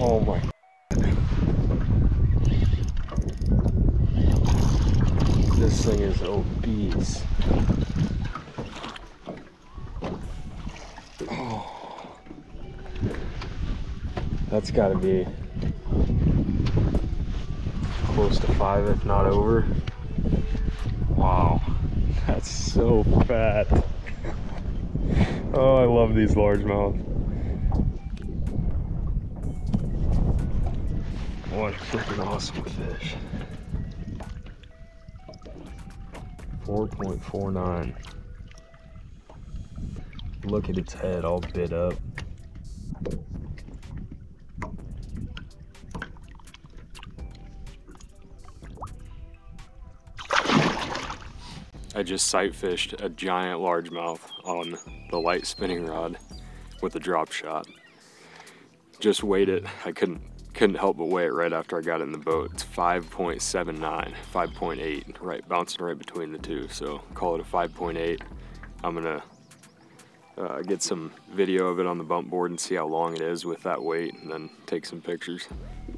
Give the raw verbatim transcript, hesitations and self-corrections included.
Oh my. This thing is obese. Oh. That's gotta be close to five, if not over. Wow, that's so fat. Oh, I love these largemouth. What a freaking awesome fish. four point four nine. Look at its head all bit up. I just sight fished a giant largemouth on the light spinning rod with a drop shot. Just weighed it. I couldn't couldn't help but weigh it right after I got it in the boat. It's five point seven nine, five point eight, right, bouncing right between the two. So call it a five point eight. I'm gonna uh, get some video of it on the bump board and see how long it is with that weight, and then take some pictures.